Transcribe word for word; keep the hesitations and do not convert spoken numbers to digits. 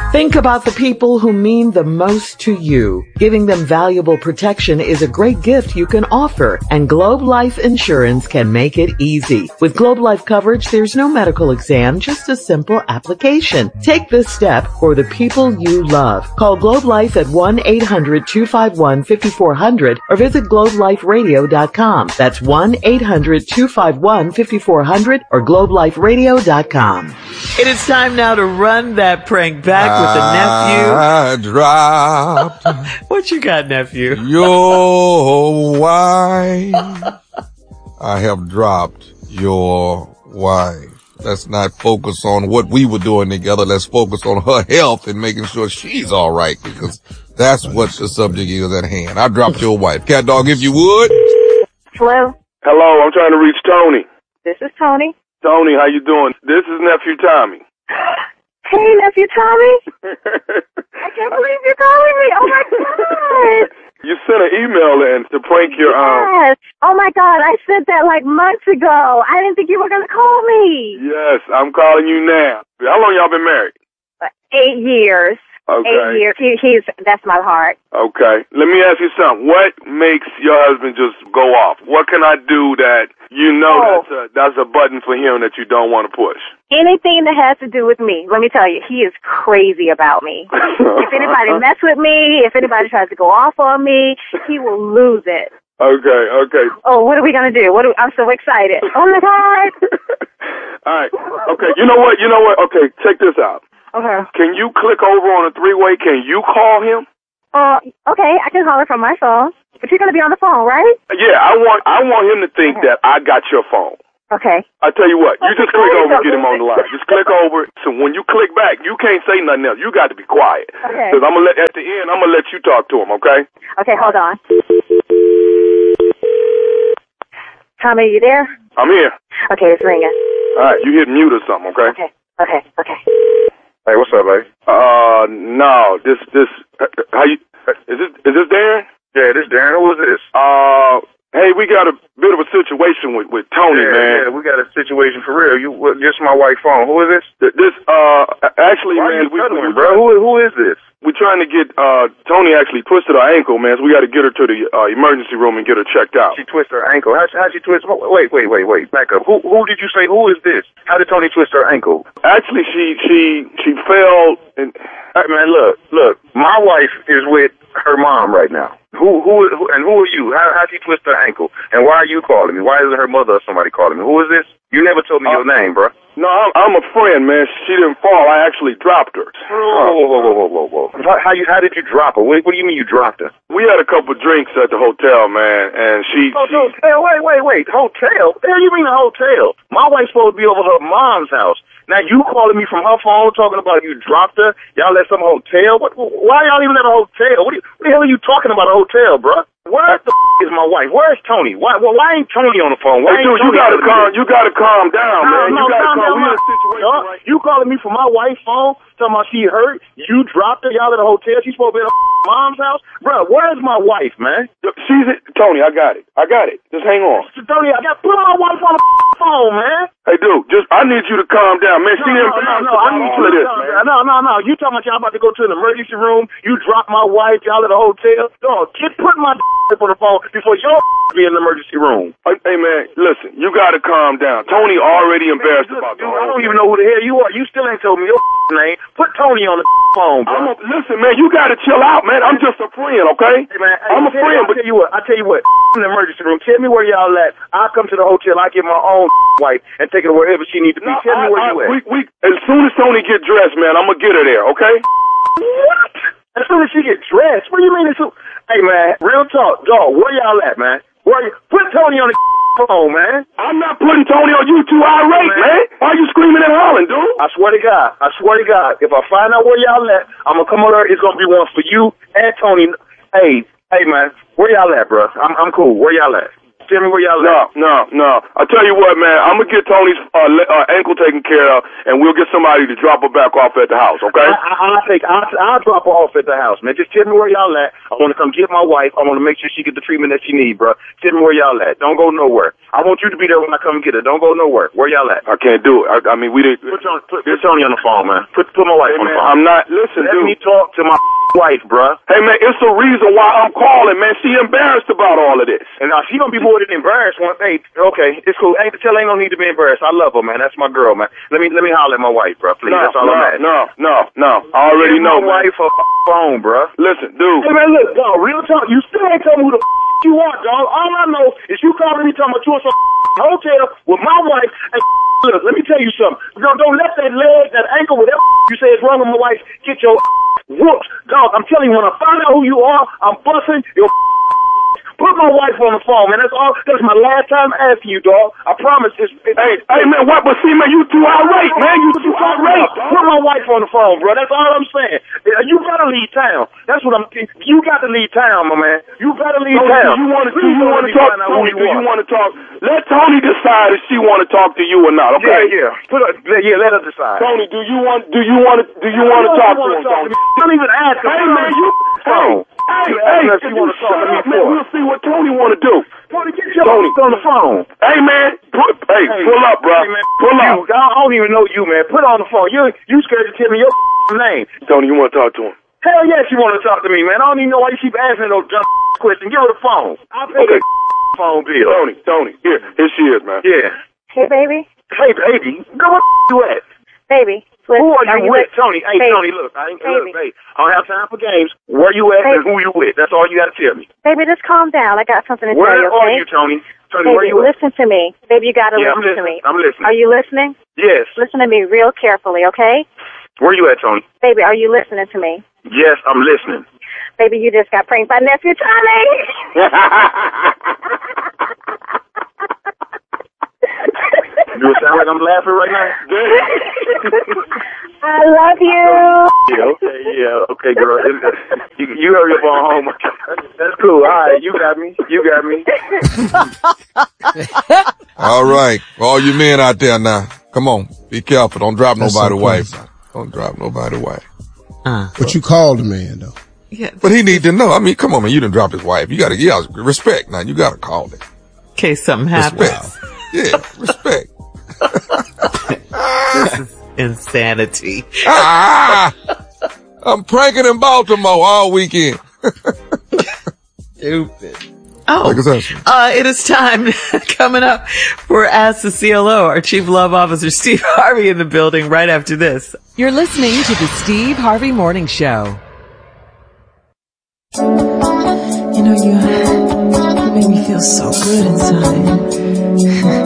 Think about the people who mean the most to you. Giving them valuable protection is a great gift you can offer, and Globe Life Insurance can make it easy. With Globe Life coverage, there's no medical exam, just a simple application. Take this step for the people you love. Call Globe Life at one eight hundred two five one five four zero zero or visit globe life radio dot com. That's one eight hundred two five one five four zero zero or globe life radio dot com. It is time now to run that prank back with the nephew. I dropped. What you got, nephew? Your wife. I have dropped your wife. Let's not focus on what we were doing together. Let's focus on her health and making sure she's all right, because that's what the subject is at hand. I dropped your wife. Cat dog, if you would. Hello? Hello, I'm trying to reach Tony. This is Tony. Tony, how you doing? This is nephew Tommy. Hey, nephew Tommy. I can't believe you're calling me. Oh, my God. You sent an email in to prank your um. Yes. Oh, my God. I sent that like months ago. I didn't think you were going to call me. Yes, I'm calling you now. How long y'all been married? Uh, eight years. Okay. Eight years. He, he's, that's my heart. Okay. Let me ask you something. What makes your husband just go off? What can I do that you know Oh. that's a, that's a button for him that you don't want to push? Anything that has to do with me, let me tell you, he is crazy about me. If anybody mess with me, if anybody tries to go off on me, he will lose it. Okay, okay. Oh, what are we going to do? What do, I'm so excited. Oh, my God. All right. Okay, you know what? You know what? Okay, check this out. Okay. Can you click over on a three-way? Can you call him? Uh, okay, I can call her from my phone. But you're going to be on the phone, right? Yeah, I want I want him to think Okay. that I got your phone. Okay. I tell you what, you Okay, just click go over and ahead. get him on the line. Just click over. So when you click back, you can't say nothing else. You got to be quiet. Okay. Because I'm gonna let at the end, I'm gonna let you talk to him. Okay? Okay, hold on. Tommy, are you there? I'm here. Okay, it's ringing. All right, you hit mute or something. Okay? Okay, okay, okay. Hey, what's up, baby? Uh, no, this this how you is this is this Darren? Yeah, this Darren. Who is this? Uh. Hey, we got a bit of a situation with, with Tony, yeah, man. Yeah, we got a situation for real. You, what, just my wife's phone. Who is this? This, uh, actually, Why man, are you we, cuddling, we, bro? Who, who is this? We're trying to get, uh, Tony actually twisted her ankle, man, so we got to get her to the, uh, emergency room and get her checked out. She twisted her ankle. How how'd she twist? Wait, wait, wait, wait. Back up. Who, who did you say? Who is this? How did Tony twist her ankle? Actually, she, she, she fell and, Hey, man, look, look. My wife is with her mom right now. Who, who, who and who are you? How, how'd she twist her ankle? And why are you calling me? Why isn't her mother or somebody calling me? Who is this? You never told me uh, your name, bro. No, I'm, I'm a friend, man. She didn't fall. I actually dropped her. Whoa, whoa, whoa, whoa, whoa, whoa. How, how you? How did you drop her? What, what do you mean you dropped her? We had a couple drinks at the hotel, man, and she... Oh, she hotel? Wait, wait, wait. Hotel? What the hell you mean a hotel? My wife's supposed to be over her mom's house. Now you calling me from her phone talking about you dropped her? Y'all at some hotel? What, why y'all even at a hotel? What, you, what the hell are you talking about a hotel, bro? Where the f- is my wife? Where's Tony? Why, well, why ain't Tony on the phone? Why hey, ain't dude, you Tony gotta on the calm, phone? you gotta calm down, No, man. no, you gotta calm calm down. We in a my- situation uh, right You calling me from my wife's phone talking about she hurt? You dropped her? Y'all at a hotel? She's supposed to be at her mom's house? Bro, where's my wife, man? She's it. Tony, I got it. I got it. Just hang on. Tony, I got to put my wife on the phone, man. Hey, dude, just I need you to calm down, man. She No, didn't no, no, no, I need all you of to this, calm man. down. No, no, no. You talking about y'all about to go to an emergency room? You drop my wife, y'all at a hotel? No, get put my on the phone before your be in the emergency room. Hey, hey, man, listen, you gotta calm down. Tony already embarrassed Man, about the dude, whole I don't thing. even know who the hell you are. You still ain't told me your name. Put Tony on the phone, bro. I'm a, listen, man, you gotta chill out, man. I'm just a friend, okay? Hey, man, hey, I'm a tell friend, you, but I tell you what, I tell you what, in the emergency room. Tell me where y'all at. I'll come to the hotel. I get my own wife and take her wherever she needs to be. no, Tell I, me where I, you at. we, we, as soon as Tony get dressed, man, I'm gonna get her there, okay? What? As soon as she get dressed? What do you mean? As soon... Hey, man, real talk, dog. Where y'all at, man? Where you... Put Tony on the phone, man. I'm not putting Tony on you too irate, Man. man. Why you screaming and hollering, dude? I swear to God. I swear to God. If I find out where y'all at, I'm gonna come over there. It's gonna be one for you and Tony. Hey, hey, man, where y'all at, bro? I'm, I'm cool. Where y'all at? Tell me where y'all No, at. no, no. I tell you what, man. I'm gonna get Tony's uh, le- uh, ankle taken care of, and we'll get somebody to drop her back off at the house. Okay? I, I, I'll take. I'll, I'll drop her off at the house, man. Just tell me where y'all at. I want to come get my wife. I want to make sure she get the treatment that she need, bro. Tell me where y'all at. Don't go nowhere. I want you to be there when I come get her. Don't go nowhere. Where y'all at? I can't do it. I, I mean, we didn't. Put, Tony, put, put Tony on the phone, man. Put put my wife Hey, on the man, phone. I'm not. Listen, Let dude. me talk to my wife, bro. Hey, man, it's the reason why I'm calling, man. She embarrassed about all of this. And now she gonna be more than embarrassed. One, hey, okay, it's cool. Ain't tell ain't no need to be embarrassed. I love her, man. That's my girl, man. Let me let me holler at my wife, bro. Please, No, that's all no, I'm asking. no, no, no. I already Give know, my man. wife her phone, bro. Listen, dude. Hey man, look, dog, real talk. You still ain't telling me who the you are, dog. All I know is you calling me talking about you in some hotel with my wife. And look, let me tell you something. Don't, don't let that leg, that ankle, whatever you say is wrong with my wife, get your whooped, dog. I'm telling you, when I find out who you are, I'm busting your. Put my wife on the phone, man. That's all. That's my last time asking you, dog. I promise. It's, it's, Hey, hey, man, what? But see, man, you too irate, man. You too irate. Put my wife on the phone, bro. That's all I'm saying. You gotta leave town. That's what I'm. You got to leave town, my man. You gotta leave Tony, town. do you want to? Do Please you don't want let to me talk? find out who Tony, you do you are. want to talk? Let Tony decide if she want to talk to you or not. Okay? Yeah, yeah. Put her, yeah, let her decide. Tony, do you want? Do you want to? Do you want to talk to him, Tony? Don't even ask her. Hey, man, you. Hey, hey, hey. If If you you want to talk shut to me up, man, for. we'll see what Tony want to do. Tony, get your Tony. on the phone. Hey, man, put, hey, Hey, pull up, bro. Hey, man, Pull you, up. I don't even know you, man. Put her on the phone. You you scared to tell me your name. Tony, you want to talk to him? Hell yes, you want to talk to me, man. I don't even know why you keep asking those dumb questions. Give her the phone. I'll pay Okay. the phone bill. Tony, Tony, here, here she is, man. Yeah. Hey, baby. Hey, baby. Go where you at? Baby. Listen, Who are you with? with? Tony. Hey, Baby. Tony, look. I ain't, Baby. look, hey, I don't have time for games. Where you at and who you with? That's all you got to tell me. Baby, just calm down. I got something to Where tell you, okay? are you, Tony? Tony, where Baby, you at? listen to me. Baby, you got to Yeah, I'm listen to listening. me. I'm listening. Are you listening? Yes. Listen to me real carefully, okay? Where you at, Tony? Baby, are you listening to me? Yes, I'm listening. Baby, you just got pranked by nephew Tommy. Do it sound like I'm laughing right now? I love you. Yeah, okay, yeah, okay, girl. You, you hurry up on home. That's cool. All right, you got me. You got me. All right. All you men out there now, come on. Be careful. Don't drop That's nobody so wife. crazy. Don't drop nobody wife. Uh, But you called the man, though. yeah. But he need to know. I mean, come on, man. You didn't drop his wife. You gotta, yeah, respect. Now you gotta call it. In case something happens. Respect. Yeah, respect. This is insanity. Ah, I'm pranking in Baltimore all weekend. Stupid. Oh, Like I said. uh, it is time coming up for Ask the C L O. Our Chief Love Officer, Steve Harvey, in the building right after this. You're listening to the Steve Harvey Morning Show. You know, you, you make me feel so good inside.